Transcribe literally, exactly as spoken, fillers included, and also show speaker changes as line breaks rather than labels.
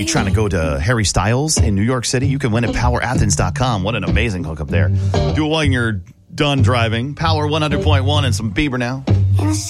trying to go to Harry Styles in New York City? You can win at power athens dot com. What an amazing hookup there. Do it while you're done driving. Power one hundred point one and some Bieber now.